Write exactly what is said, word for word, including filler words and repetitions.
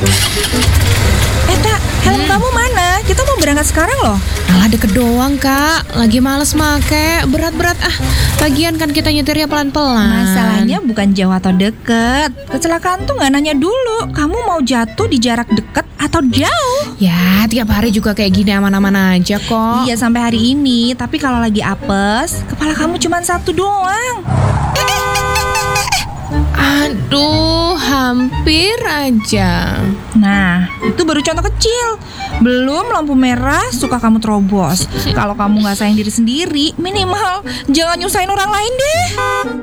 Eh Tak, helm kamu mana? Kita mau berangkat sekarang loh. Alah deket doang kak, lagi males make, berat-berat ah. Lagian kan kita nyetirnya pelan-pelan. Masalahnya bukan jauh atau deket. Kecelakaan tuh gak nanya dulu kamu mau jatuh di jarak deket atau jauh. Ya tiap hari juga kayak gini aman-aman aja kok. Iya sampai hari ini. Tapi kalau lagi apes, kepala kamu cuma satu doang. Aduh, hampir aja. Nah, itu baru contoh kecil. Belum lampu merah suka kamu terobos. Kalau kamu gak sayang diri sendiri, minimal jangan nyusahin orang lain deh.